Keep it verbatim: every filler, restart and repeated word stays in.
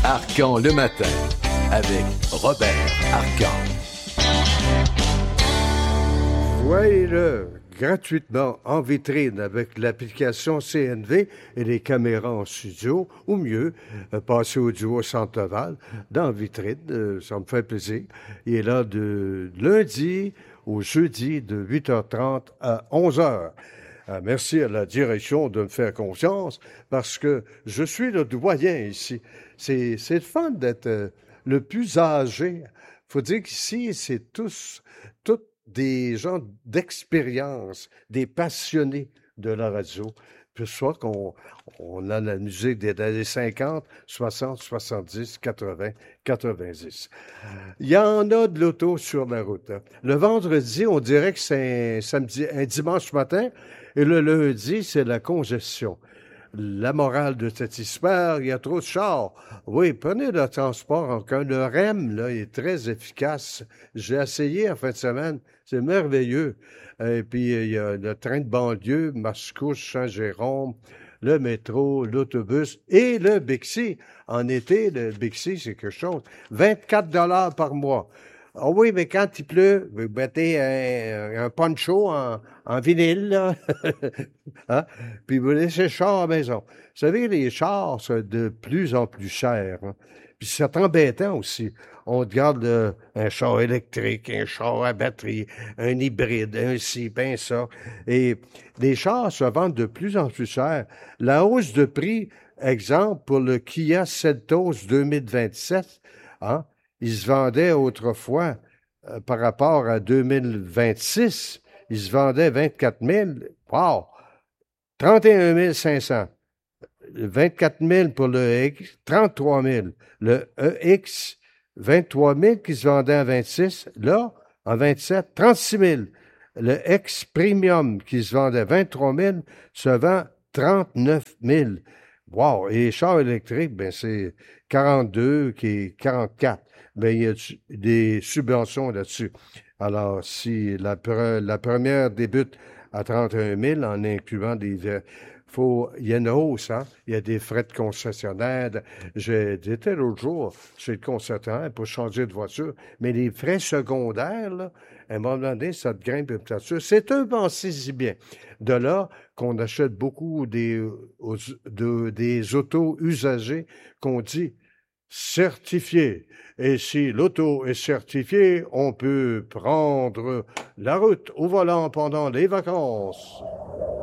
Arcan le matin, avec Robert Arcan. Voyez-le gratuitement en vitrine avec l'application C N V et les caméras en studio, ou mieux, euh, passer au duo Centre-Val dans la vitrine, euh, ça me fait plaisir. Il est là de lundi au jeudi de huit heures trente à onze heures. Euh, merci à la direction de me faire confiance parce que je suis le doyen ici. C'est, c'est le fun d'être euh, le plus âgé. Faut dire qu'ici, c'est tous, tous des gens d'expérience, des passionnés de la radio. Puis soit qu'on on a la musique des années cinquante, soixante, soixante-dix, quatre-vingts, quatre-vingt-dix. Il y en a de l'auto sur la route. Hein. Le vendredi, on dirait que c'est un samedi, un dimanche matin, et le lundi, c'est la congestion. La morale de cette histoire, il y a trop de chars. Oui, prenez le transport en commun. Le R E M, là, est très efficace. J'ai essayé en fin de semaine. C'est merveilleux. Et puis, il y a le train de banlieue, Mascouche, Saint-Jérôme, le métro, l'autobus et le Bixi. En été, le Bixi, c'est quelque chose. vingt-quatre dollars par mois. Ah oui, mais quand il pleut, vous mettez un, un poncho en, en vinyle, là. Hein? Puis vous laissez le char à la maison. Vous savez, les chars sont de plus en plus chers. Hein? Puis c'est embêtant aussi. On regarde euh, un char électrique, un char à batterie, un hybride, un ci, ben ça. Et les chars se vendent de plus en plus chers. La hausse de prix, exemple, pour le Kia Seltos deux mille vingt-sept, hein? Il se vendait autrefois, euh, par rapport à deux mille vingt-six, il se vendait vingt-quatre mille. Wow! trente et un mille cinq cents. vingt-quatre mille pour le E X, trente-trois mille. Le E X, vingt-trois mille qui se vendait en vingt-six. Là, en vingt-sept, trente-six mille. Le X Premium qui se vendait vingt-trois mille se vend trente-neuf mille. Wow! Et les chars électriques, ben, c'est quarante-deux qui est quarante-quatre. Ben, il y a des subventions là-dessus. Alors, si la, pre- la première débute à trente et un mille en incluant des... Faut, il y a une hausse, hein? Il y a des frais de concessionnaire. de- J'étais l'autre jour chez le concessionnaire pour changer de voiture, mais les frais secondaires, là, à un moment donné, ça te grimpe une voiture. C'est un pensez-y bien. De là qu'on achète beaucoup des, aux- de- des autos usagées qu'on dit certifiées. Et si l'auto est certifiée, on peut prendre la route au volant pendant les vacances.